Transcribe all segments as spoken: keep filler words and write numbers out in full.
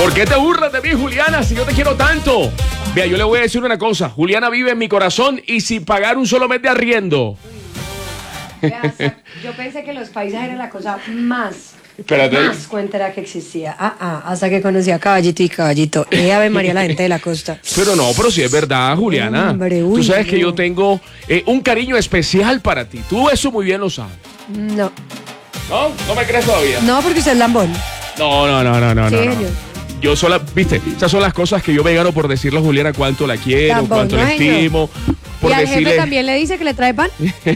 ¿Por qué te burlas de mí, Juliana, si yo te quiero tanto? Vea, yo le voy a decir una cosa. Juliana vive en mi corazón y sin pagar un solo mes de arriendo. Vea, yo pensé que los paisas eran la cosa más, Espérate. más cuentera que existía. Ah, ah, hasta que conocí a Caballito y Caballito. Eh, Ave María, la gente de la costa. Pero no, pero sí es verdad, Juliana. Hombre, uy, Tú sabes no. que yo tengo eh, un cariño especial para ti. Tú eso muy bien lo sabes. No, ¿No? ¿No me crees todavía? no, porque usted es lambón. No, no, no, no, no. Sí, no, no. señor. Yo sola, viste, esas son las cosas que yo me gano por decirle a Juliana cuánto la quiero, Tambor, cuánto no, la señor. estimo. Por ¿Y al decirle... jefe también le dice que le trae pan?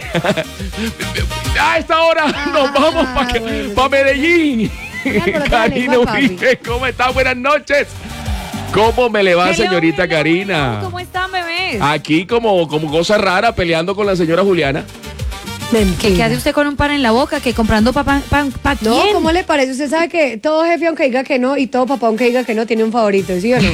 A esta hora Ah, nos vamos para bueno. pa Medellín. Ya, pero dale, Karina igual, papi. Uribe, ¿cómo está? Buenas noches. ¿Cómo me le va, Hello, señorita hello, Karina? hello, ¿Cómo están, bebés? Aquí como, como cosa rara peleando con la señora Juliana. ¿Qué, qué hace usted con un pan en la boca? ¿Que comprando pan para pa, quién? No, ¿cómo le parece? Usted sabe que todo jefe, aunque diga que no, y todo papá, aunque diga que no, tiene un favorito, ¿sí o no?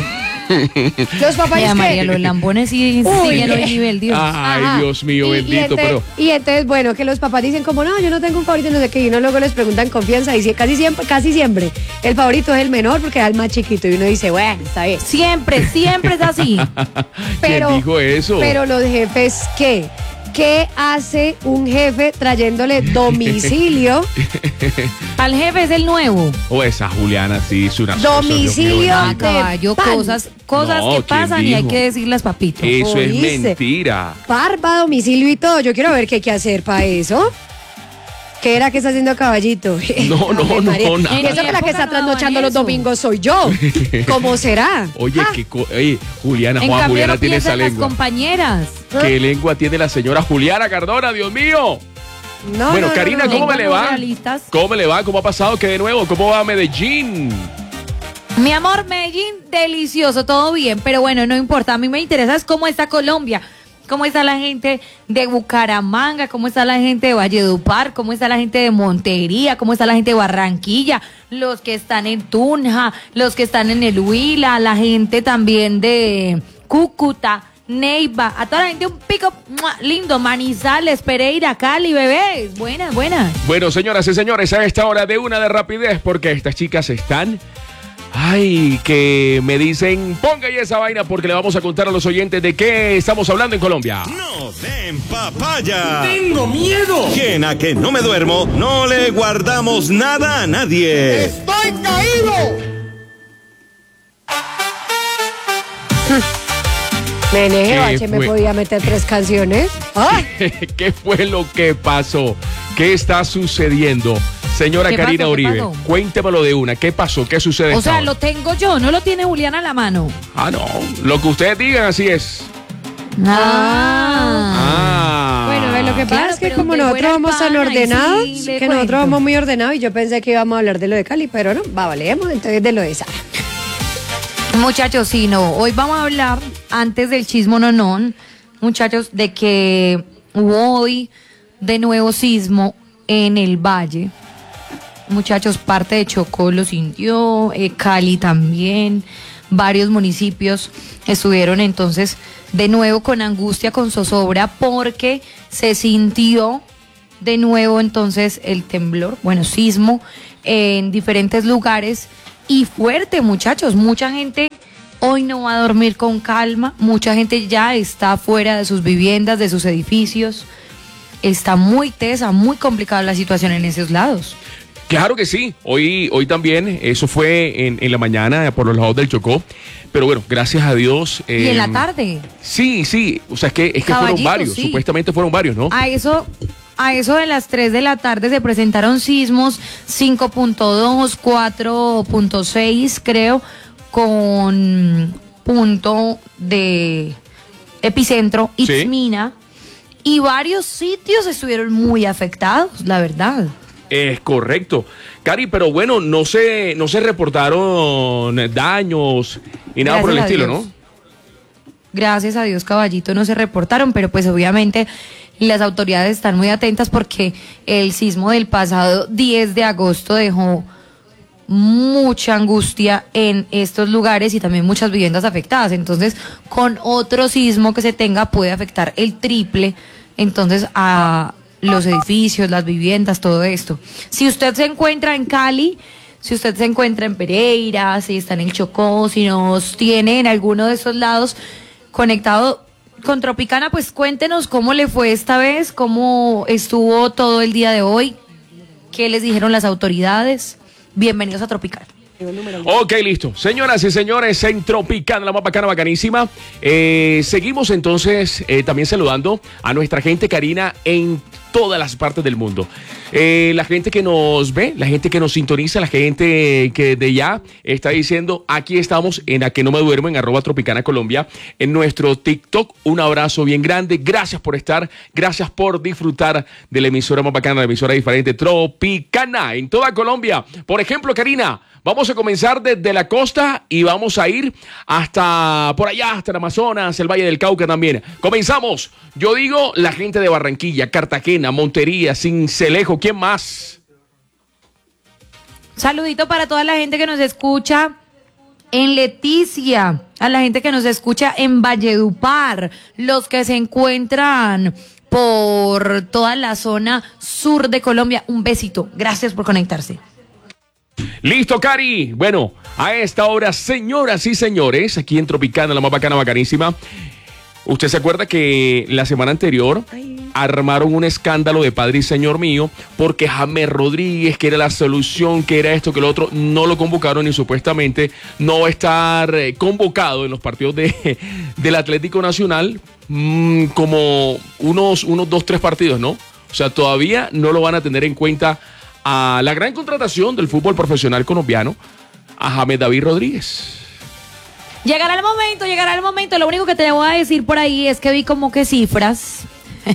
Los papás Mira, es María, que... los lambones sí Uy, siguen eh. hoy nivel, Dios. Ay, Ajá. Dios mío, Y- y bendito, entonces- pero... Y entonces, bueno, que los papás dicen como, no, yo no tengo un favorito, no sé qué, y uno luego les preguntan confianza, y si- casi siempre, casi siempre, el favorito es el menor porque es el más chiquito, y uno dice, bueno, está bien. Siempre, siempre es así. Pero, ¿Quién dijo eso? Pero los jefes, ¿qué? ¿Qué hace un jefe trayéndole domicilio? Al jefe es el nuevo. O esa Juliana sí es una cosa, Domicilio. Dios mío, Ah, de caballo, pan. cosas, cosas No, que ¿quién pasan y hay dijo? que decirlas, papito. Eso es ¿Oíste? mentira. Barba, domicilio y todo. Yo quiero ver qué hay que hacer para eso. ¿Qué era que está haciendo Caballito? No, no, Ave no, María. nada. Y eso que la que está En mi época no trasnochando daban los eso. domingos soy yo. ¿Cómo será? Oye, Ah, qué co- oye, Juliana, En Juan, cambio, Juliana no tiene esa piensan las lengua. compañeras. ¿Qué lengua tiene la señora Juliana Cardona, Dios mío? no, Bueno, no, Karina, no, no. ¿cómo me Lenguas le no va? realistas. ¿Cómo me le va? ¿Cómo ha pasado? ¿Qué de nuevo? ¿Cómo va Medellín? Mi amor, Medellín, delicioso, todo bien, pero bueno, no importa. A mí me interesa es cómo está Colombia, cómo está la gente de Bucaramanga, cómo está la gente de Valledupar, cómo está la gente de Montería, cómo está la gente de Barranquilla, los que están en Tunja, los que están en el Huila, la gente también de Cúcuta, Neiva, a toda la gente un pico ¡mua! Lindo, Manizales, Pereira, Cali, bebés, buenas, buenas. Bueno, señoras y señores, a esta hora de una de rapidez, porque estas chicas están... Ay, que me dicen, ponga ahí esa vaina porque le vamos a contar a los oyentes de qué estamos hablando en Colombia. No den papaya. ¡Tengo miedo! Que en a que no me duermo, no le guardamos nada a nadie. ¡Estoy caído! Nene, ¿Qué Bache me fue? podía meter tres canciones. ¡Ay! ¿Qué fue lo que pasó? ¿Qué está sucediendo? Señora ¿Qué Karina pasó? ¿Qué Uribe, pasó? cuéntemelo de una. ¿Qué pasó? ¿Qué sucede? O esta sea, hora? lo tengo yo, no lo tiene Juliana a la mano. Ah, no. Lo que ustedes digan, así es. Ah. Ah. Bueno, ve, lo que pasa Claro, es que pero como donde nosotros fuera el vamos tan pan, ahí ordenados, sí le que nosotros cuento. vamos muy ordenados y yo pensé que íbamos a hablar de lo de Cali, pero no, va, valemos entonces de lo de Sara. Muchachos, sí, no. Hoy vamos a hablar, antes del chismo nonón, muchachos, de que hubo hoy de nuevo sismo en el Valle. Muchachos, parte de Chocó lo sintió, eh, Cali también, varios municipios estuvieron entonces de nuevo con angustia, con zozobra, porque se sintió de nuevo entonces el temblor, bueno, sismo en diferentes lugares y fuerte, muchachos. Mucha gente hoy no va a dormir con calma, mucha gente ya está fuera de sus viviendas, de sus edificios. Está muy tesa, muy complicada la situación en esos lados. Claro que sí, hoy, hoy también, eso fue en, en la mañana por los lados del Chocó, pero bueno, gracias a Dios. Y en la eh, tarde. Sí, sí, o sea, es que, es que fueron Caballito, varios, sí. supuestamente fueron varios, ¿no? A eso, a eso de las tres de la tarde se presentaron sismos cinco punto dos, cuatro punto seis, creo, con punto de epicentro, Sí. Itzmina, y varios sitios estuvieron muy afectados, la verdad. Es correcto. Cari, pero bueno, no se, no se reportaron daños y nada por el Gracias a estilo, Dios. ¿no? Gracias a Dios, caballito, no se reportaron, pero pues obviamente las autoridades están muy atentas porque el sismo del pasado diez de agosto dejó mucha angustia en estos lugares y también muchas viviendas afectadas. Entonces, con otro sismo que se tenga puede afectar el triple, entonces, a los edificios, las viviendas, todo esto. Si usted se encuentra en Cali, Si usted se encuentra en Pereira, si está en el Chocó, si nos tiene en alguno de esos lados conectado con Tropicana, pues cuéntenos cómo le fue esta vez, cómo estuvo todo el día de hoy, qué les dijeron las autoridades. Bienvenidos a Tropicana. Ok, listo. Señoras y señores, en Tropicana, la más bacana, bacanísima. Eh, seguimos entonces eh, también saludando a nuestra gente, Karina, en todas las partes del mundo. Eh, la gente que nos ve, la gente que nos sintoniza, la gente que de ya está diciendo, aquí estamos en A Que No Me Duermo, en arroba Tropicana Colombia, en nuestro TikTok. Un abrazo bien grande. Gracias por estar, gracias por disfrutar de la emisora más bacana, la emisora diferente, Tropicana, en toda Colombia. Por ejemplo, Karina, vamos a comenzar desde la costa y vamos a ir hasta por allá, hasta el Amazonas, el Valle del Cauca también. Comenzamos. Yo digo la gente de Barranquilla, Cartagena, Montería, Sincelejo. ¿Quién más? Saludito para toda la gente que nos escucha en Leticia, a la gente que nos escucha en Valledupar, los que se encuentran por toda la zona sur de Colombia. Un besito. Gracias por conectarse. Listo, Cari. Bueno, a esta hora, señoras y señores, aquí en Tropicana, la más bacana, bacanísima. ¿Usted se acuerda que la semana anterior armaron un escándalo de padre y señor mío porque James Rodríguez, que era la solución, que era esto, que lo otro, no lo convocaron y supuestamente no va a estar eh, convocado en los partidos de, del Atlético Nacional mmm, como unos, unos dos, tres partidos, ¿no? O sea, todavía no lo van a tener en cuenta a la gran contratación del fútbol profesional colombiano, a James David Rodríguez. Llegará el momento, llegará el momento. Lo único que te voy a decir por ahí es que vi como que cifras.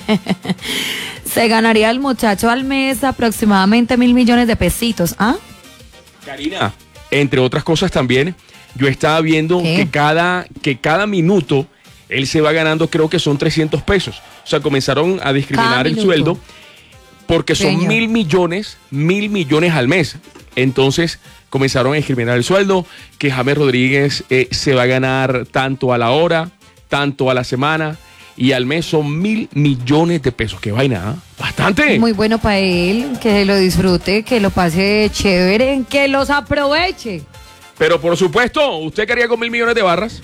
Se ganaría el muchacho al mes aproximadamente mil millones de pesitos. ¿Ah? Karina, entre otras cosas también, yo estaba viendo que cada, que cada minuto él se va ganando, creo que son trescientos pesos. O sea, comenzaron a discriminar el sueldo porque son Señor. mil millones, mil millones al mes. Entonces comenzaron a discriminar el sueldo, que James Rodríguez eh, se va a ganar tanto a la hora, tanto a la semana, y al mes son mil millones de pesos. ¡Qué vaina! ¿eh? ¡Bastante! Muy bueno para él, que lo disfrute, que lo pase chévere, que los aproveche. Pero por supuesto, ¿usted qué haría con mil millones de barras?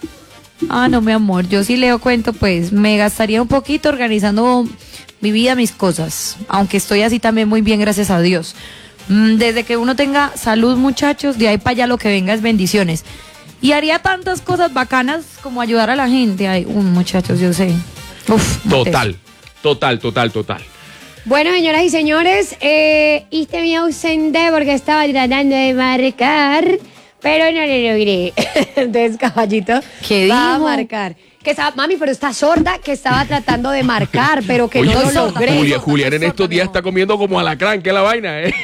Ah, no, mi amor, yo sí leo cuento, pues me gastaría un poquito organizando mi vida, mis cosas, aunque estoy así también muy bien, gracias a Dios. Desde que uno tenga salud, muchachos, de ahí para allá lo que venga es bendiciones. Y haría tantas cosas bacanas como ayudar a la gente. Ay, um, muchachos, yo sé. Uf, total, total, total, total. Bueno, señoras y señores, eh, hice me ausenté porque estaba tratando de marcar, pero no lo logré. Entonces, caballito, ¿qué va dijo? a marcar. Que estaba, mami, pero está sorda, que estaba tratando de marcar, pero que Oye, no lo logré. Julia, Julián en estos días está comiendo como alacrán, que es la vaina, ¿eh?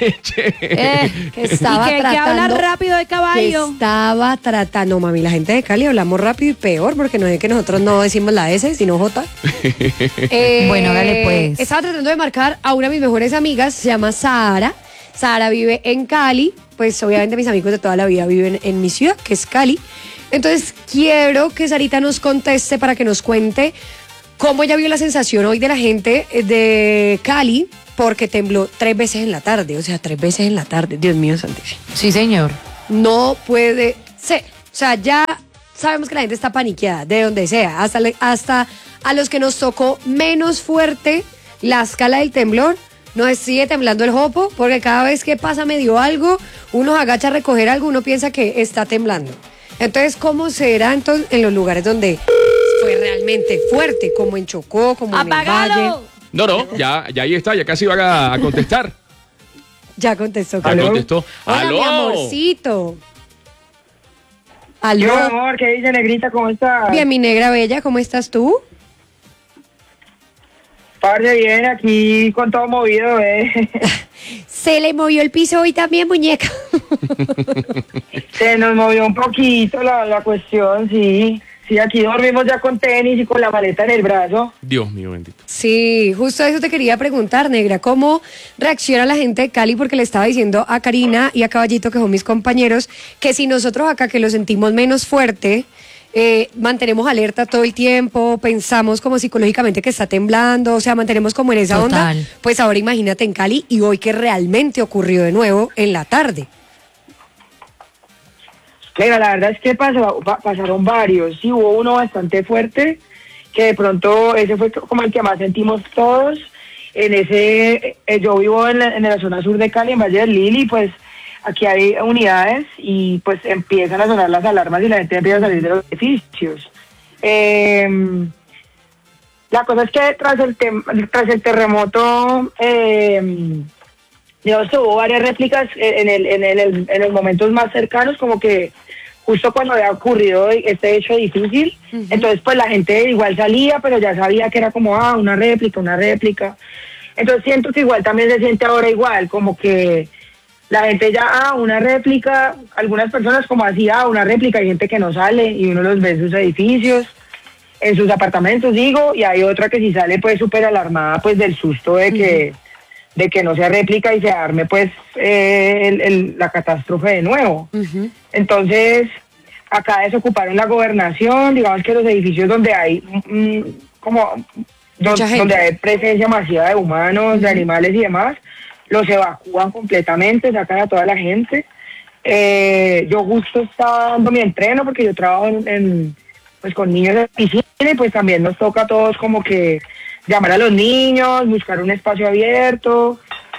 eh que estaba y que, tratando, que habla rápido de caballo. Que estaba tratando, mami, la gente de Cali hablamos rápido y peor, porque no es que nosotros no decimos la S, sino J. eh, bueno, dale pues. Estaba tratando de marcar a una de mis mejores amigas, se llama Sara. Sara vive en Cali, pues obviamente mis amigos de toda la vida viven en mi ciudad, que es Cali. Entonces quiero que Sarita nos conteste para que nos cuente cómo ella vio la sensación hoy de la gente de Cali, porque tembló tres veces en la tarde, o sea, tres veces en la tarde. Dios mío, santísimo. Sí, señor. No puede ser. O sea, ya sabemos que la gente está paniqueada, de donde sea, hasta, le, hasta a los que nos tocó menos fuerte la escala del temblor, nos sigue temblando el jopo, porque cada vez que pasa medio algo, uno se agacha a recoger algo, uno piensa que está temblando. Entonces, ¿cómo será entonces en los lugares donde fue realmente fuerte, como en Chocó, como ¡Apagalo! en el Valle? No, no, ya, ya ahí está, ya casi va a, a contestar. Ya contestó. Ya contestó. Hola, ¡Aló! mi amorcito. ¿Aló? Yo, amor, ¿qué dice, negrita? ¿Cómo estás? Bien, mi negra bella, ¿cómo estás tú? Parce, bien, aquí con todo movido, ¿eh? Se le movió el piso hoy también, muñeca. Se nos movió un poquito la, la cuestión, sí. Sí, aquí dormimos ya con tenis y con la maleta en el brazo. Dios mío, bendito. Sí, justo eso te quería preguntar, negra. ¿Cómo reacciona la gente de Cali? Porque le estaba diciendo a Karina y a Caballito, que son mis compañeros, que si nosotros acá que lo sentimos menos fuerte, eh, mantenemos alerta todo el tiempo, pensamos como psicológicamente que está temblando, o sea, mantenemos como en esa Total. onda. Pues ahora imagínate en Cali y hoy que realmente ocurrió de nuevo en la tarde. Mira, la verdad es que pasó, pa- pasaron varios. Sí, hubo uno bastante fuerte, que de pronto ese fue como el que más sentimos todos. En ese, eh, yo vivo en la, en la zona sur de Cali, en Valle del Lili, pues aquí hay unidades y pues empiezan a sonar las alarmas y la gente empieza a salir de los edificios. Eh, la cosa es que tras el, tem- tras el terremoto, eh, digamos que hubo varias réplicas en, el, en, el, en los momentos más cercanos, como que justo cuando había ocurrido este hecho difícil, uh-huh. Entonces pues la gente igual salía, pero ya sabía que era como, ah, una réplica, una réplica. Entonces siento que igual también se siente ahora igual, como que la gente ya, ah, una réplica, algunas personas como así, ah, una réplica, hay gente que no sale y uno los ve en sus edificios, en sus apartamentos, digo, y hay otra que si sale pues súper alarmada pues del susto de que, uh-huh. de que no sea réplica y se arme pues eh, el, el, la catástrofe de nuevo. Uh-huh. Entonces, acá desocuparon la gobernación, digamos que los edificios donde hay mmm, como do, donde hay presencia masiva de humanos, uh-huh. de animales y demás, los evacúan completamente, sacan a toda la gente. Eh, yo justo estaba dando mi entreno porque yo trabajo en, en pues con niños de piscina y pues también nos toca a todos como que llamar a los niños, buscar un espacio abierto,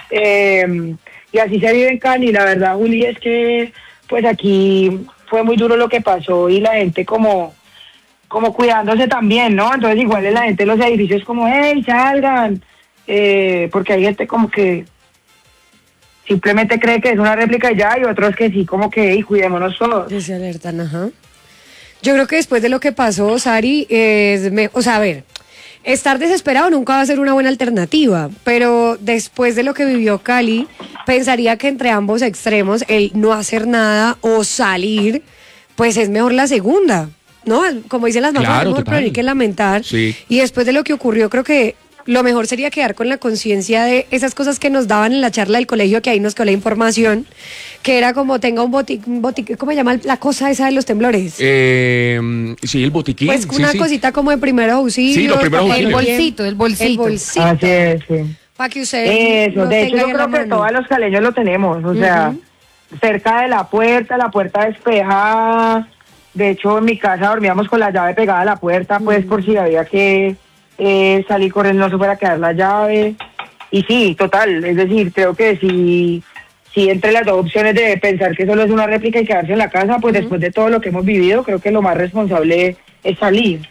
eh, y así se vive en Cali. La verdad, Juli, es que pues aquí fue muy duro lo que pasó y la gente como, como cuidándose también, ¿no? Entonces igual la gente en los edificios como, hey, salgan, eh, porque hay gente como que simplemente cree que es una réplica y ya, y otros que sí, como que, hey, cuidémonos todos. Que se alertan, ajá. Yo creo que después de lo que pasó, Sari, es me, o sea, a ver, estar desesperado nunca va a ser una buena alternativa, pero después de lo que vivió Cali, pensaría que entre ambos extremos, el no hacer nada o salir, pues es mejor la segunda, ¿no? Como dicen las mamás, Claro, es mejor prevenir que lamentar. Sí. Y después de lo que ocurrió, creo que lo mejor sería quedar con la conciencia de esas cosas que nos daban en la charla del colegio, que ahí nos quedó la información, que era como tenga un botiquín, botic, ¿cómo se llama la cosa esa de los temblores? Eh, sí, el botiquín. Pues sí, una sí. cosita como de primeros auxilios. Sí, los primeros para que El auxilios. bolsito, el bolsito. El bolsito. Así es, sí. Para que usted Eso, lo de hecho tenga yo ahí en la creo que mano. todos los caleños lo tenemos, o sea, cerca de la puerta, la puerta despejada. De hecho, en mi casa dormíamos con la llave pegada a la puerta, pues por si había que eh, salir corriendo, no se fuera a quedar la llave. Y sí, total, es decir, creo que si, si entre las dos opciones de pensar que solo es una réplica y quedarse en la casa, pues uh-huh. después de todo lo que hemos vivido, creo que lo más responsable es salir.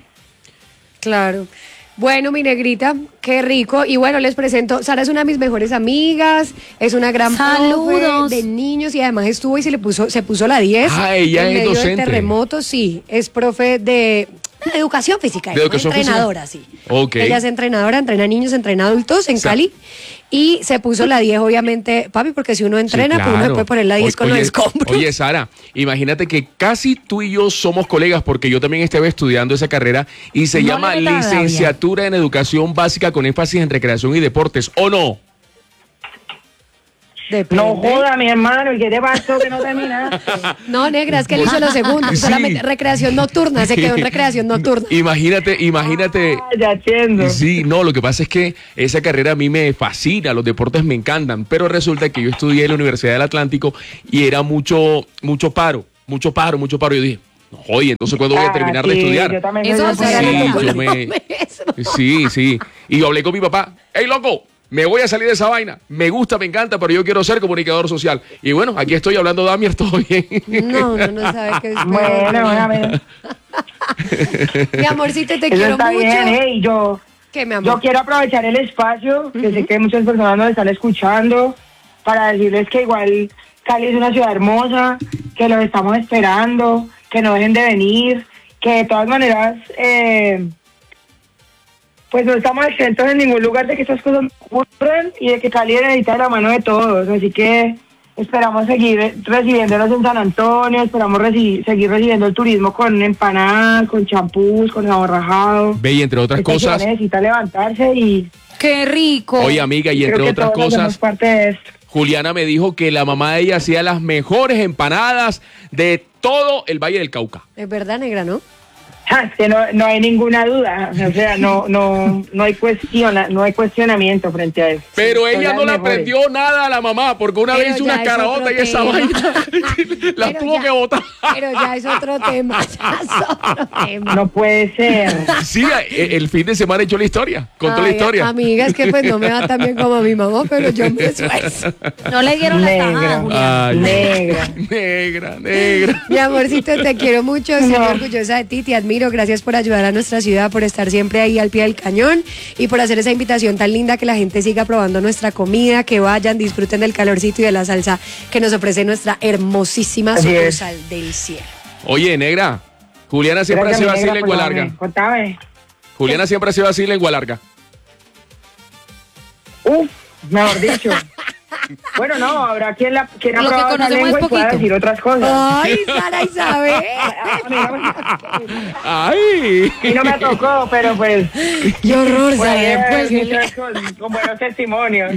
Claro. Bueno, mi negrita, qué rico. Y bueno, les presento, Sara es una de mis mejores amigas, es una gran Saludos. profe de niños y además estuvo y se le puso, se puso la diez. Ah, ella en es medio docente. del terremoto, sí, es profe de educación física, De es educación entrenadora, física. sí. Ok. Ella es entrenadora, entrena niños, entrena adultos en O sea, Cali. Y se puso la diez, obviamente, papi, porque si uno entrena, Sí, pues uno se puede poner la diez O- con los oye, escombros. Oye, Sara, imagínate que casi tú y yo somos colegas porque yo también estaba estudiando esa carrera y se No llama le metas rabia. Licenciatura en Educación Básica con énfasis en Recreación y Deportes, ¿o no? Depende. No joda, mi hermano, ¿y qué te pasó que no terminaste? No, negra, es que él hizo lo segundo, Sí. solamente recreación nocturna, se quedó en recreación nocturna. Imagínate, imagínate. Ah, ya entiendo. Sí, no, lo que pasa es que esa carrera a mí me fascina, los deportes me encantan, pero resulta que yo estudié en la Universidad del Atlántico y era mucho, mucho paro, mucho paro, mucho paro. Yo dije, no, oye, entonces ¿cuándo voy a Ah, terminar sí, de estudiar? yo también Eso soy sí, de por Sí, allá. yo me... Sí, sí. Y yo hablé con mi papá, hey, loco, me voy a salir de esa vaina. Me gusta, me encanta, pero yo quiero ser comunicador social. Y bueno, aquí estoy hablando de Damier, todo bien. No, no, no sabe qué es. Bueno, bueno, Mi amorcito, te eso quiero está mucho. bien, hey, yo... ¿Qué, mi amor? Yo quiero aprovechar el espacio, que sé que muchas personas nos están escuchando, para decirles que igual Cali es una ciudad hermosa, que los estamos esperando, que no dejen de venir, que de todas maneras, eh, pues no estamos exentos en ningún lugar de que estas cosas ocurran y de que Cali necesita la mano de todos. Así que esperamos seguir recibiéndolos en San Antonio, esperamos reci- seguir recibiendo el turismo con empanadas, con champús, con aborrajado. Ve, y entre otras Esta ciudad cosas, necesita levantarse y ¡Qué rico! oye, amiga, y creo entre que otras todos hacemos cosas, parte de esto. Juliana me dijo que la mamá de ella hacía las mejores empanadas de todo el Valle del Cauca. Es verdad, negra, ¿no? Es que no, no hay ninguna duda, o sea, no, no, no hay cuestiona, no hay cuestionamiento frente a eso. Pero Son ella las no le mejores. aprendió nada a la mamá, porque una Pero vez hizo ya una es caraota otro y esa tema. vaina la Pero tuvo ya- que botar. Pero ya es otro tema, ya es otro tema. No puede ser. Sí, e- el fin de semana echó la historia, contó la Ay, historia. Amiga, es que pues no me va tan bien como a mi mamá, pero yo me esfuerzo. No le dieron la Negra. tajada, Julián. Ay, Negra. negra, negra. Mi amorcito, te quiero mucho, estoy No. orgullosa de ti, te admiro, gracias por ayudar a nuestra ciudad, por estar siempre ahí al pie del cañón y por hacer esa invitación tan linda que la gente siga probando nuestra comida, que vayan, disfruten del calorcito y de la salsa que nos ofrece nuestra hermosísima Así es. sucursal del cielo. Oye, negra, Juliana siempre ha Gracias, sido mi así negra, lengua por larga. darme. Contame. Juliana siempre ha sido así lengua larga. Uf, mejor dicho. Bueno, no, habrá quien, la, quien ha Lo que probado esa conocemos lengua es y pueda poquito. decir otras cosas. Ay, Sara Isabel. A mí no me- ¡Ay! y no me tocó, pero pues... Qué horror, por ahí Sara. hay Pues, muchas cosas, con buenos testimonios.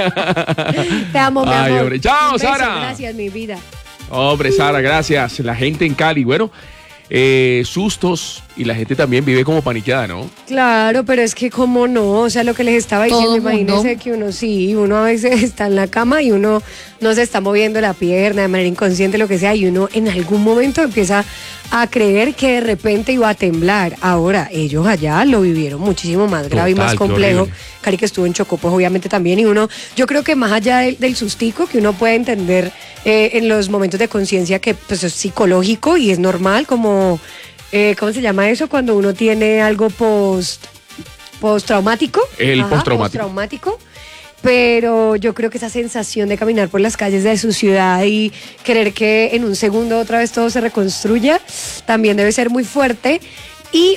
te amo, mi Ay, amor. hombre. Chao, Un beso, Sara. Gracias, mi vida. Hombre, Sara, gracias. La gente en Cali, bueno, eh, sustos y la gente también vive como paniqueada, ¿no? Claro, pero es que cómo no, o sea, lo que les estaba Todo diciendo, mundo. imagínense que uno sí, uno a veces está en la cama y uno no se está moviendo la pierna de manera inconsciente, lo que sea, y uno en algún momento empieza a creer que de repente iba a temblar. Ahora, ellos allá lo vivieron muchísimo más grave y Total, más qué complejo. horrible. Cari que estuvo en Chocó, pues obviamente también, y uno, yo creo que más allá del, del sustico que uno puede entender eh, en los momentos de conciencia que pues es psicológico y es normal, como, eh, ¿cómo se llama eso? Cuando uno tiene algo post postraumático. El Ajá, postraumático. postraumático. Pero yo creo que esa sensación de caminar por las calles de su ciudad y querer que en un segundo otra vez todo se reconstruya, también debe ser muy fuerte. Y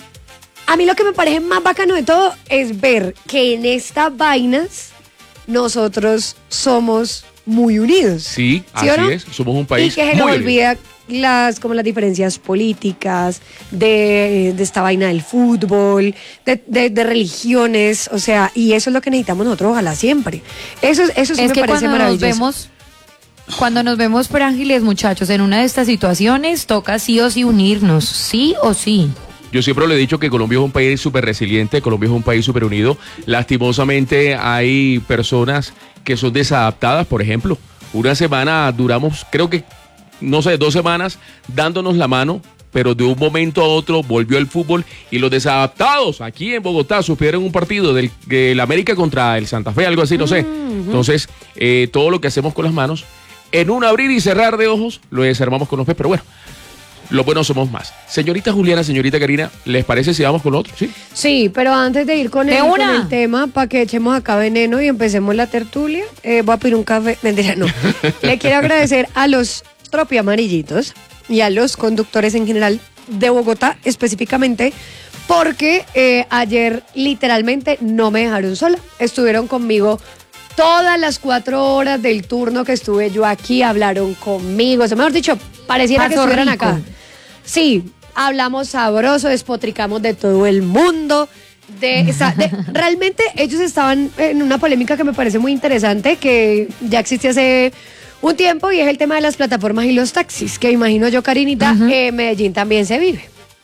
a mí lo que me parece más bacano de todo es ver que en estas vainas nosotros somos muy unidos. Sí, ¿Sí o así no? es. Somos un país Y que se nos muy olvida las, como las diferencias políticas, de, de esta vaina del fútbol, de, de- de religiones, o sea, y eso es lo que necesitamos nosotros, ojalá siempre. Eso, eso sí Es me que parece cuando nos maravilloso. vemos, cuando nos vemos frágiles, muchachos, en una de estas situaciones, toca sí o sí unirnos, sí o sí. Yo siempre le he dicho que Colombia es un país súper resiliente, Colombia es un país súper unido. Lastimosamente hay personas que son desadaptadas, por ejemplo. Una semana duramos, creo que, no sé, dos semanas dándonos la mano, pero de un momento a otro volvió el fútbol y los desadaptados aquí en Bogotá sufrieron un partido del, del América contra el Santa Fe, algo así, no sé. Entonces, eh, todo lo que hacemos con las manos, en un abrir y cerrar de ojos, lo desarmamos con los pies, pero bueno. Los buenos somos más. Señorita Juliana, señorita Karina, ¿les parece si vamos con lo otro? Sí. Sí, pero antes de ir con, De el, con una. el tema, para que echemos acá veneno y empecemos la tertulia, eh, voy a pedir un café. Mentira, no. Le quiero agradecer a los tropi amarillitos y a los conductores en general de Bogotá específicamente, porque eh, ayer literalmente no me dejaron sola. Estuvieron conmigo todas las cuatro horas del turno que estuve yo aquí, hablaron conmigo. O sea, mejor dicho, pareciera que Pasó estuvieran rico. acá. Sí, hablamos sabroso, despotricamos de todo el mundo. De, esa- de- realmente ellos estaban en una polémica que me parece muy interesante, que ya existe hace un tiempo, y es el tema de las plataformas y los taxis, que imagino yo, Karinita, Ujú. en Medellín también se vive.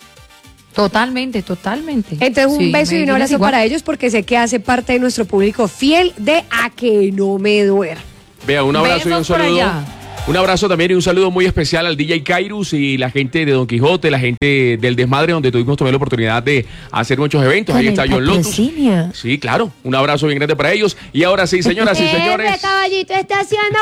Totalmente, totalmente. Entonces un Sí, beso y un Medellín es abrazo igual. para ellos, porque sé que hace parte de nuestro público fiel de A Que No Me Duermo. Vea, un abrazo y un Besos por saludo. allá. Un abrazo también y un saludo muy especial al D J Kairos y la gente de Don Quijote, la gente del Desmadre, donde tuvimos también la oportunidad de hacer muchos eventos. Ahí Con está el John Lotus. patrocinio. Sí, claro. Un abrazo bien grande para ellos. Y ahora sí, señoras y señores. caballito está haciendo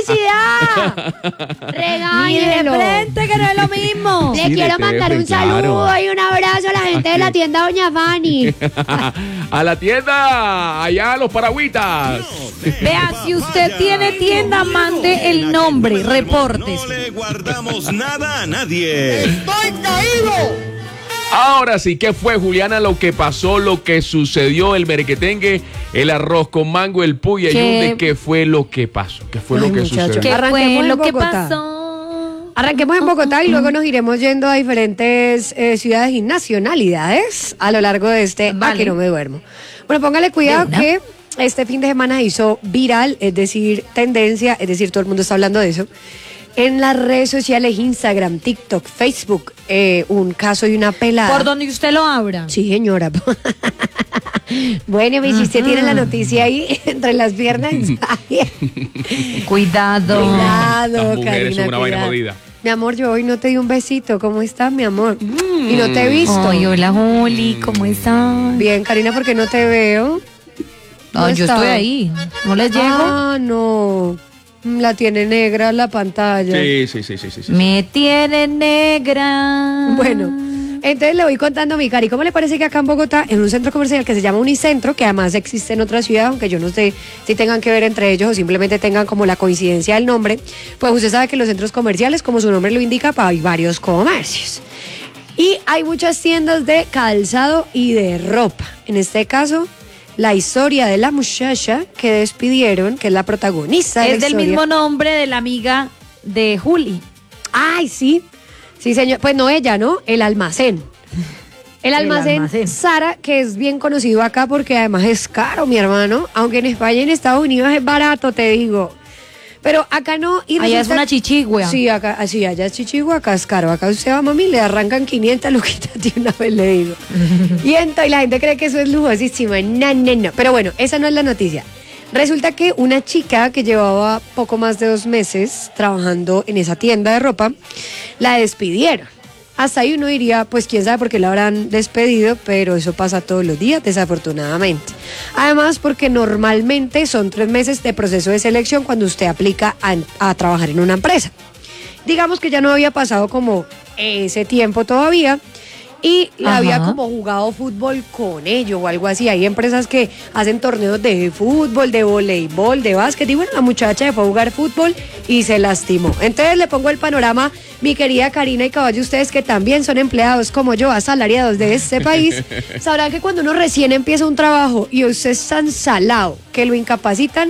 publicidad! Mire de frente que no es lo mismo. Le Sí, de quiero mandar un Tefe, claro. saludo y un abrazo a la gente de la tienda Doña Fanny. A la tienda, allá a los paragüitas. Vea, si usted tiene tienda, mande el nombre, reportes. No le guardamos nada a nadie. ¡Estoy caído! Ahora sí, ¿qué fue, Juliana? Lo que pasó, lo que sucedió, el merequetengue, el arroz con mango, el puya y ¿Qué? yunde. ¿Qué fue lo que pasó? ¿Qué fue Ay, lo que muchacho. sucedió? ¿Qué Arranquemos fue en lo que Bogotá. pasó? Arranquemos en Bogotá y luego nos iremos yendo a diferentes eh, ciudades y nacionalidades a lo largo de este Vale. A Que No Me Duermo. Bueno, póngale cuidado De una. que este fin de semana hizo viral, es decir, tendencia, es decir, todo el mundo está hablando de eso. en las redes sociales, Instagram, TikTok, Facebook, eh, un caso y una pelada. Por donde usted lo abra. Sí, señora. Bueno, mi si usted tiene la noticia ahí entre las piernas. Cuidado. Cuidado, Las mujeres Karina, son una vaina cuidado. jodida. Mi amor, yo hoy no te di un besito. ¿Cómo estás, mi amor? Y no te he visto. Ay, hola, Juli, ¿cómo estás? Bien, Karina, porque no te veo. No, yo estaba? estoy ahí. ¿No les llego? Ah, no. La tiene negra la pantalla. Sí, sí, sí, sí, sí, sí. Me tiene negra. Bueno, entonces le voy contando a mi Cari, ¿cómo le parece que acá en Bogotá, en un centro comercial que se llama Unicentro, que además existe en otra ciudad, aunque yo no sé si tengan que ver entre ellos o simplemente tengan como la coincidencia del nombre, pues usted sabe que los centros comerciales, como su nombre lo indica, pues hay varios comercios. Y hay muchas tiendas de calzado y de ropa. En este caso, la historia de la muchacha que despidieron, que es la protagonista de Es la del historia. mismo nombre de la amiga de Juli. Ay, sí. Sí, señor. Pues no ella, ¿no? El almacén. El almacén, almacén. Sara, que es bien conocido acá porque además es caro, mi hermano. Aunque en España y en Estados Unidos es barato, te digo. Pero acá no. Y Allá es resulta- una chichigua. Sí, acá, así, allá es chichigua, acá es caro. Acá usted va, mami, le arrancan quinientas luquitas de una vez, le digo. Y entonces la gente cree que eso es lujosísimo. No, no, no. Pero bueno, esa no es la noticia. Resulta que una chica que llevaba poco más de dos meses trabajando en esa tienda de ropa, la despidieron. Hasta ahí uno diría, pues quién sabe por qué la habrán despedido, pero eso pasa todos los días, desafortunadamente. Además, porque normalmente son tres meses de proceso de selección cuando usted aplica a, a trabajar en una empresa. Digamos que ya no había pasado como ese tiempo todavía y la Ajá. había como jugado fútbol con ello o algo así. Hay empresas que hacen torneos de fútbol, de voleibol, de básquet. Y bueno, la muchacha fue a jugar fútbol y se lastimó. Entonces le pongo el panorama, mi querida Karina y Caballo, ustedes que también son empleados como yo, asalariados de este país, sabrán que cuando uno recién empieza un trabajo y usted es tan salado que lo incapacitan,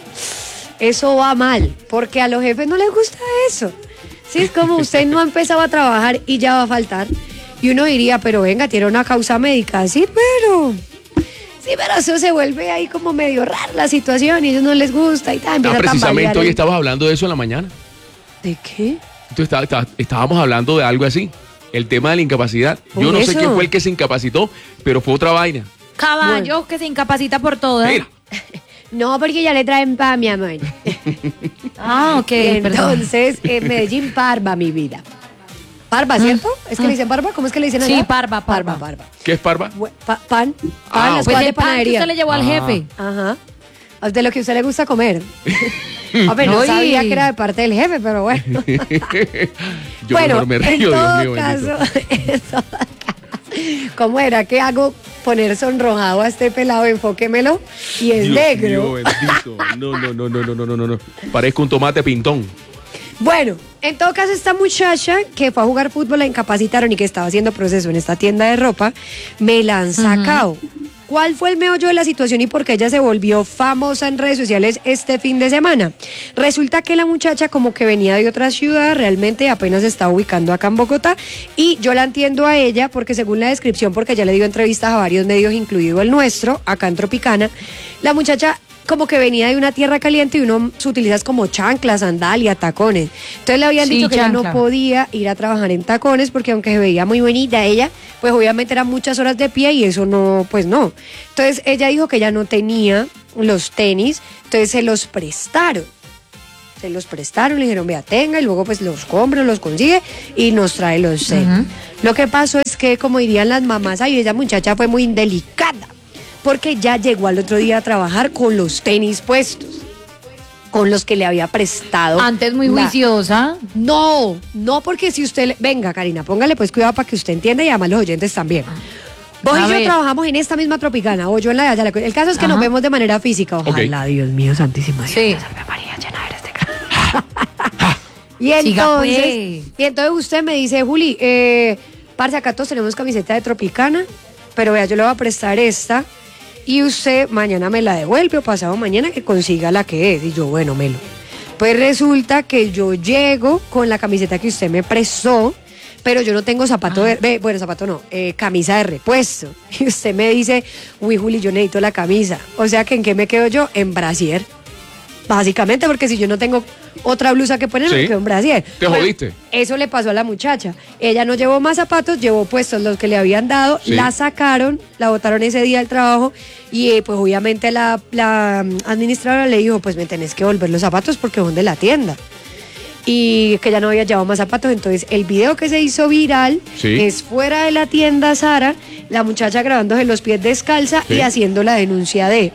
eso va mal, porque a los jefes no les gusta eso. Sí, es como usted no ha empezado a trabajar y ya va a faltar. Y uno diría, pero venga, tiene una causa médica. Sí, pero... Sí, pero eso se vuelve ahí como medio rara la situación y a ellos no les gusta y tal. Ah, empieza a precisamente tambalear hoy el- estabas hablando de eso en la mañana. ¿De qué? Tú está- está- estábamos hablando de algo así. El tema de la incapacidad. Yo Por no sé eso. quién fue el que se incapacitó, pero fue otra vaina. Caballo que se incapacita por todas. Mira. No, porque ya le traen pa, mi amor. Ah, ok, Y perdón. entonces, en Medellín, Parva, mi vida. Parva, ¿cierto? ¿Es que le dicen Parva? ¿Cómo es que le dicen allá? Sí, Parva, Parva. Parva, Parva. ¿Qué es parva? Bu- pa- pan, pan, Ah, las ok. Pues cosas de el pan que panadería. usted le llevó al Ah. jefe. Ajá. De lo que a usted le gusta comer. A ver, no Uy. sabía que era de parte del jefe, pero bueno. Yo bueno, mejor me en río, Dios todo mío, bendito. caso, en todo caso, ¿cómo era? ¿Qué hago? Poner sonrojado a este pelado, enfóquemelo. Y es Dios negro. mío, bendito. No, no, no, no, no, no, no, no, no. Parezco un tomate pintón. Bueno, en todo caso, esta muchacha que fue a jugar fútbol, la incapacitaron y que estaba haciendo proceso en esta tienda de ropa, me la han sacado. ¿Cuál fue el meollo de la situación y por qué ella se volvió famosa en redes sociales este fin de semana? Resulta que la muchacha como que venía de otra ciudad, realmente apenas se estaba ubicando acá en Bogotá y yo la entiendo a ella porque según la descripción, porque ella le dio entrevistas a varios medios, incluido el nuestro, acá en Tropicana, la muchacha como que venía de una tierra caliente y uno se utiliza como chanclas, sandalia, tacones. Entonces le habían Sí, dicho que ella no chancla. podía ir a trabajar en tacones porque aunque se veía muy bonita ella, pues obviamente eran muchas horas de pie y eso no, pues no. Entonces ella dijo que ella no tenía los tenis, entonces se los prestaron. Se los prestaron, le dijeron, vea, tenga, y luego pues los compra, los consigue y nos trae los tenis. Lo que pasó es que, como dirían las mamás, ay, esa muchacha fue muy indelicada, porque ya llegó al otro día a trabajar con los tenis puestos, con los que le había prestado. Antes muy la- juiciosa. No, no, porque si usted... le- Venga, Karina, póngale pues cuidado para que usted entienda y además los oyentes también. Vos A y yo ver. trabajamos en esta misma Tropicana, o yo en la de allá. la- El caso es que nos Ajá. vemos de manera física. Ojalá, Ok. Dios mío, santísima. Sí. Salve María, llena eres de gracia. Y entonces, Siga, pues. y entonces usted me dice, Juli, eh, parce, acá todos tenemos camiseta de Tropicana, pero vea, yo le voy a prestar esta y usted mañana me la devuelve o pasado mañana que consiga la que es. Y yo, bueno, Melo. Pues resulta que yo llego con la camiseta que usted me prestó, pero yo no tengo zapato de, ve, bueno, zapato no, eh, camisa de repuesto. Y usted me dice, uy, Juli, yo necesito la camisa. O sea que ¿en qué me quedo yo? En brasier. básicamente, porque si yo no tengo otra blusa que poner, Sí. me quedo un brasier. Te jodiste. Eso le pasó a la muchacha. Ella no llevó más zapatos, llevó puestos los que le habían dado, Sí. la sacaron, la botaron ese día del trabajo y eh, pues obviamente la, la mm, administradora le dijo, pues me tenés que volver los zapatos porque son de la tienda. Y que ya no había llevado más zapatos, entonces el video que se hizo viral Sí. es fuera de la tienda Zara, la muchacha grabándose los pies descalza Sí. y haciendo la denuncia de...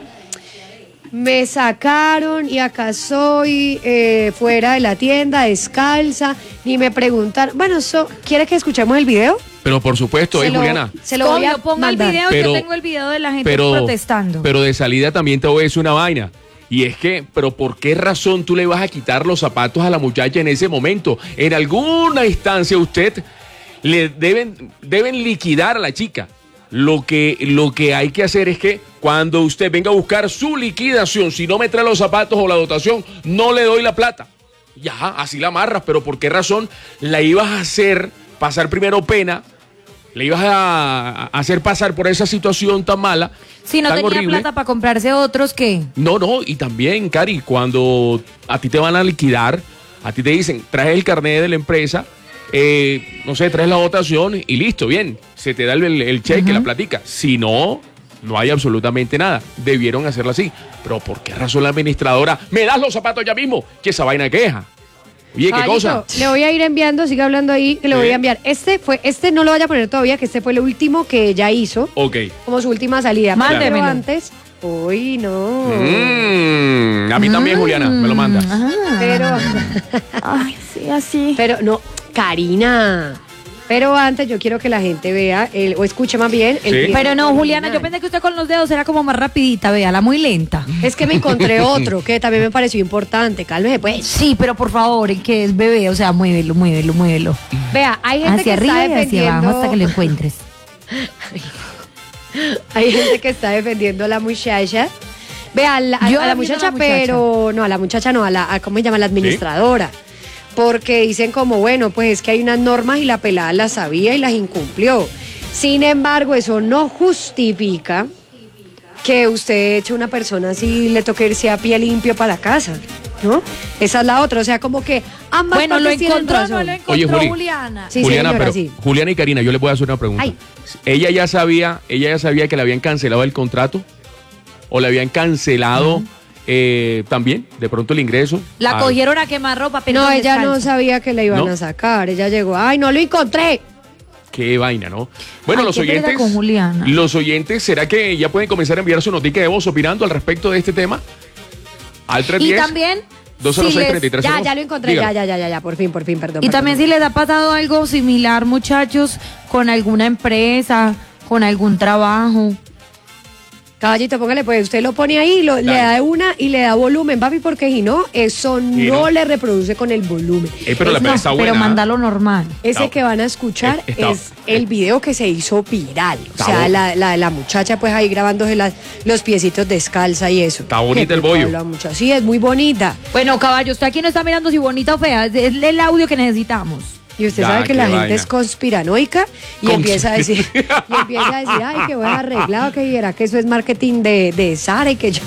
Me sacaron y acá soy eh, fuera de la tienda, descalza, ni me preguntaron. Bueno, so, ¿quiere que escuchemos el video? Pero por supuesto, Se eh, lo- Juliana. Se lo voy a Obvio, ponga el mandar. video, Pero- yo tengo el video de la gente Pero, protestando. pero de salida también te voy a decir una vaina. Y es que, pero ¿por qué razón tú le vas a quitar los zapatos a la muchacha en ese momento? En alguna instancia usted le deben, deben liquidar a la chica. Lo que, lo que hay que hacer es que cuando usted venga a buscar su liquidación, si no me trae los zapatos o la dotación, no le doy la plata. Ya, así la amarras, pero ¿por qué razón la ibas a hacer pasar primero pena? Le ibas a, a hacer pasar por esa situación tan mala. Si no tan tenía horrible. plata para comprarse otros, ¿qué? No, no, y también, Cari, cuando a ti te van a liquidar, a ti te dicen, traes el carnet de la empresa, eh, no sé, traes la votación y listo, bien, se te da el, el- el cheque, la platica. Si no, no hay absolutamente nada. Debieron hacerlo así. Pero ¿por qué razón la administradora? ¿Me das los zapatos ya mismo? Que esa vaina queja. Oye, ¿qué Caballito, cosa? le voy a ir enviando, siga hablando ahí, que le Sí. voy a enviar. Este fue, este no lo vaya a poner todavía, que este fue el último que ella hizo, Ok. como su última salida. Mándemelo. Pero antes, uy, no. Mm, a mí también, Juliana, me lo mandas. Pero, Ay, sí, así. pero no, Karina. Pero antes yo quiero que la gente vea, el, o escuche más bien. El Sí. video Pero no, Juliana, original. yo pensé que usted con los dedos era como más rapidita, véala, muy lenta. Es que me encontré otro que también me pareció importante. Cálmese, pues. Sí, pero por favor, ¿en qué es bebé? O sea, muévelo, muévelo, muévelo. Vea, hay gente Hacia que arriba está y hacia defendiendo. abajo hasta que lo encuentres. Hay gente que está defendiendo a la muchacha. Vea, a la, a- Yo a la defiendo muchacha, a la muchacha. pero no, a la muchacha no, a la, a, ¿cómo se llama? La administradora. Porque dicen como, bueno, pues es que hay unas normas y la pelada las sabía y las incumplió. Sin embargo, eso no justifica que usted eche a una persona así le toque irse a pie limpio para casa, ¿no? Esa es la otra, o sea, como que ambas Bueno, lo partes tienen encontró, no razón. lo encontró Oye, Juli. Juliana. Sí, Juliana, señora, pero sí. Juliana y Karina, yo les voy a hacer una pregunta. Ay. ¿Ella ya sabía, ella ya sabía que le habían cancelado el contrato? ¿O le habían cancelado eh, también, de pronto, el ingreso? La Ah, cogieron a quemar ropa, pero No, ella no descalza. sabía que le iban ¿No? a sacar. Ella llegó, ay, no lo encontré. Qué vaina, ¿no? Bueno, Ay, los qué pereza oyentes. con Juliana. Los oyentes, ¿será que ya pueden comenzar a enviar su notica de voz opinando al respecto de este tema? Al Y tres diez, también, dos cero si seis, les- treinta y tres Ya, cero dos. ya lo encontré, Dígalo. ya, ya, ya, ya, ya, por fin, por fin, perdón. y perdón. también si les ha pasado algo similar, muchachos, con alguna empresa, con algún trabajo. Caballito, póngale, pues usted lo pone ahí, lo- le Dale. da una y le da volumen, papi, porque si no, eso Y no, no. le reproduce con el volumen. Eh, pero la Es peli más, está Pero buena. mándalo normal. ese Está- que van a escuchar Eh, está- es el video que se hizo viral. O Está sea, bueno. la, la, la muchacha pues ahí grabándose las- los piecitos descalza y eso. Está bonita Qué el bollo. rico la muchacha. Sí, es muy bonita. Bueno, caballo, usted aquí no está mirando si bonita o fea, es es el audio que necesitamos. Y usted Ya, sabe que qué la gente vaina. es conspiranoica y Conspir- empieza a decir, y empieza a decir, ay, que voy arreglado, que era que eso es marketing de, de Sara y que yo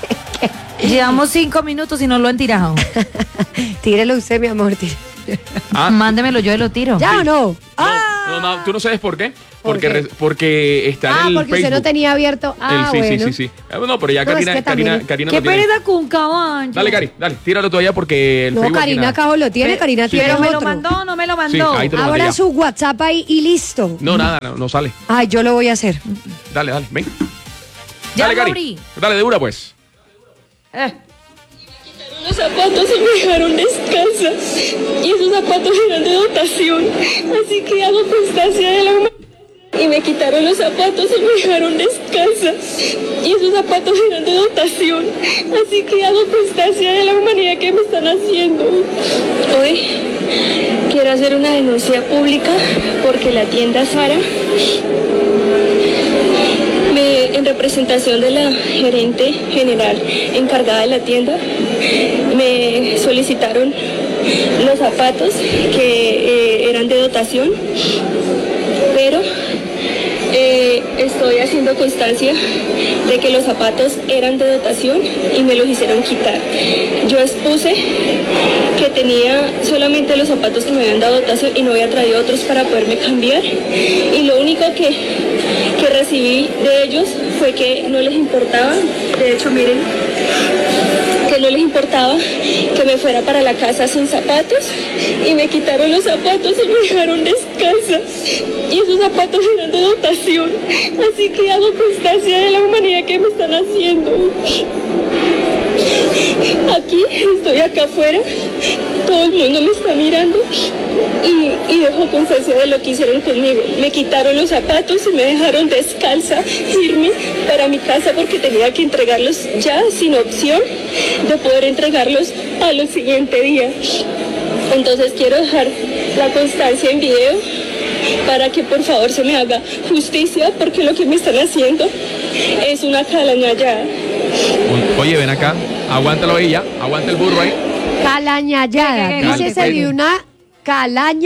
Llevamos cinco minutos y no lo han tirado. tírelo usted, mi amor, tírelo. Ah, Mándemelo, yo lo tiro. ¿Ya o no? no, Ah, no, no, ¿tú no sabes por qué? ¿Por Porque, qué? re- porque está ah en el porque usted Facebook. no tenía abierto. Ah, El- sí, bueno. sí, sí, sí. Eh, No, pero ya No, es Karina, que también- Karina, Karina ¿Qué lo tiene. pereza con caballo? Dale, Cari, dale, tíralo todavía porque el No, Facebook aquí Karina nada. Cajo lo tiene, Pe- Karina sí, tiene Pero me lo otro. mandó, no me lo Sí, mandó. ahí te lo mandé Ahora ya. su WhatsApp ahí y listo. No, nada, no, no sale. Ay, yo lo voy a hacer. Dale, dale, ven. Ya Dale, lo Cari. abrí. Dale, de una, pues. Eh, Los zapatos y me dejaron descalza y esos zapatos eran de dotación, así que hago constancia de la humanidad. Y me quitaron los zapatos y me dejaron descalza y esos zapatos eran de dotación, así que hago constancia de la humanidad que me están haciendo. Hoy quiero hacer una denuncia pública porque la tienda Zara, me, en representación de la gerente general encargada de la tienda, me solicitaron los zapatos que eh, eran de dotación, pero eh, estoy haciendo constancia de que los zapatos eran de dotación y me los hicieron quitar. Yo expuse que tenía solamente los zapatos que me habían dado dotación y no había traído otros para poderme cambiar. Y lo único que, que recibí de ellos fue que no les importaba, de hecho miren, que no les importaba que me fuera para la casa sin zapatos y me quitaron los zapatos y me dejaron descalza. Y esos zapatos eran de dotación, así que hago constancia de la humanidad que me están haciendo. Aquí, estoy acá afuera, todo el mundo me está mirando y, y dejo constancia de lo que hicieron conmigo. Me quitaron los zapatos y me dejaron descalza, irme para mi casa porque tenía que entregarlos ya sin opción de poder entregarlos al siguiente día. Entonces quiero dejar la constancia en video para que por favor se me haga justicia porque lo que me están haciendo es una calañallada. Oye, ven acá, aguántalo ahí ya, aguanta el burro ahí. Calañallada. ¿Qué, qué, qué? Dícese de una calaña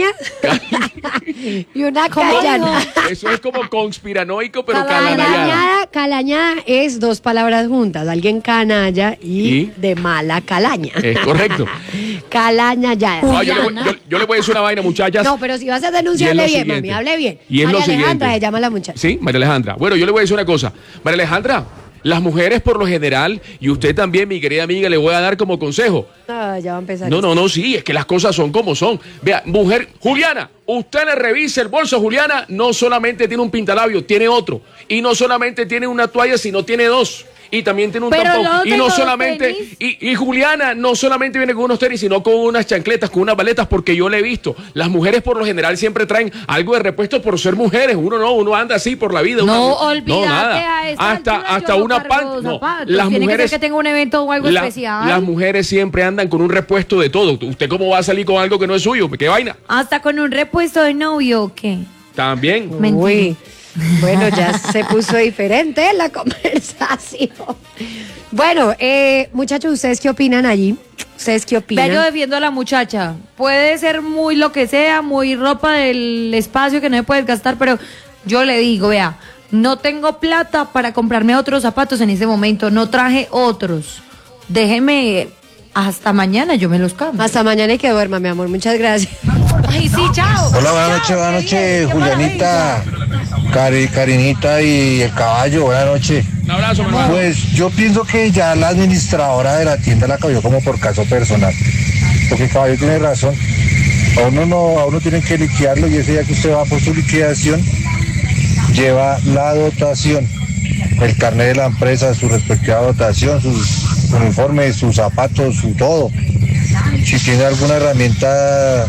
y una callana. Eso es como conspiranoico, pero calanallada. Calañada, calañada es dos palabras juntas. Alguien canalla y, ¿Y? de mala calaña. Es correcto. Calañallada. No, yo, le voy, yo, yo le voy a decir una vaina, muchachas. No, pero si vas a Y es denunciarle lo bien, siguiente. mami, hable bien. Y es María lo siguiente. Alejandra se llama la muchacha. Sí, María Alejandra. Bueno, yo le voy a decir una cosa. María Alejandra, las mujeres por lo general, y usted también, mi querida amiga, le voy a dar como consejo. Ah, ya va a empezar. No, no, no, sí, es que las cosas son como son. Vea, mujer, Juliana, usted le revisa el bolso, Juliana, no solamente tiene un pintalabio, tiene otro. Y no solamente tiene una toalla, sino tiene dos. Y también tiene un Pero tampón. no Y no tengo solamente, tenis. y, y Juliana no solamente viene con unos tenis, sino con unas chancletas, con unas baletas, porque yo le he visto. Las mujeres por lo general siempre traen algo de repuesto por ser mujeres. Uno no, uno anda así por la vida. No, uno, olvídate nada. a esta Hasta, altura hasta yo no una cargo pan. No, zapatos. las Tiene mujeres. que ser que tenga un evento o algo la- especial. Las mujeres siempre andan con un repuesto de todo. ¿Usted cómo va a salir con algo que no es suyo? ¿Qué vaina? Hasta con un repuesto de novio, ¿o qué? También. Mentira. Uy, bueno, ya se puso diferente la conversación. Bueno, eh, muchachos, ¿ustedes qué opinan allí? ¿Ustedes qué opinan? Vea, yo defiendo a la muchacha. Puede ser muy lo que sea, muy ropa del espacio que no me puedes gastar, pero yo le digo, vea, no tengo plata para comprarme otros zapatos en ese momento, no traje otros. Déjeme hasta mañana, yo me los cambio. Hasta mañana y que duerma, mi amor. Muchas gracias. Ay, sí, chao. Hola, buenas Chao, noches, buenas qué noches, bien, qué Julianita, Cari, Karinita y el caballo, buenas noches. Un abrazo, mi hermano. Pues yo pienso que ya la administradora de la tienda la cogió como por caso personal, porque el caballo tiene razón. A uno no, a uno tienen que liquidarlo y ese día que usted va por su liquidación, lleva la dotación, el carnet de la empresa, su respectiva dotación, sus uniformes, sus zapatos, su todo. Si tiene alguna herramienta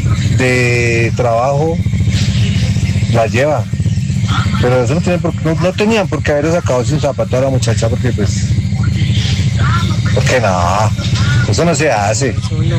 de trabajo, la lleva. Pero eso no, tiene por, no, no tenían por qué haberle sacado sin zapato a la muchacha, porque pues... Porque no, eso no se hace.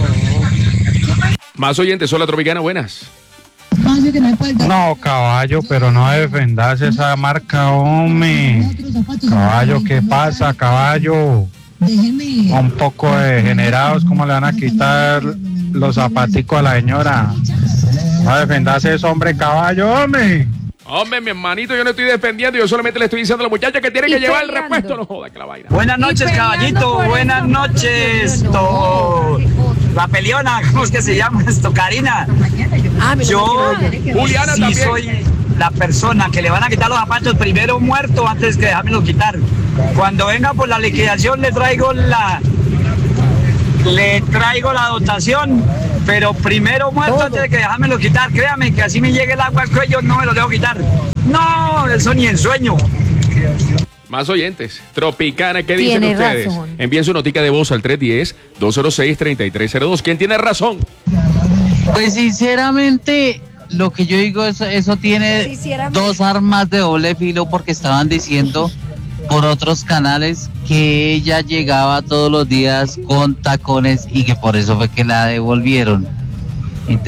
Más oyentes, hola Tropicana, buenas. No, caballo, pero no defendas esa marca, hombre. Caballo, ¿qué pasa, caballo? Un poco degenerados, ¿cómo le van a quitar los zapaticos a la señora? No defendas eso, hombre, caballo, hombre. Hombre, mi hermanito, yo no estoy defendiendo, yo solamente le estoy diciendo a la muchacha que tiene Y que llevar el peleando. repuesto. No joda que la vaina. Buenas noches, Y peleando caballito. por Buenas eso. noches. To- La peleona, ¿cómo es que se llama esto? Karina. Ah, mi Yo Juliana sí también. soy la persona que le van a quitar los zapatos primero muerto antes que dejármelo quitar. Cuando venga por la liquidación le traigo la le traigo la dotación, pero primero muerto antes de que dejármelo quitar. Créame que así me llegue el agua al cuello, no me lo dejo quitar. No, eso ni en sueño. Más oyentes. Tropicana, ¿qué dicen Tiene ustedes? razón. Envíen su notica de voz al tres uno cero, dos cero seis, tres tres cero dos. ¿Quién tiene razón? Pues sinceramente, lo que yo digo es eso tiene Sinceramente. dos armas de doble filo, porque estaban diciendo por otros canales que ella llegaba todos los días con tacones y que por eso fue que la devolvieron.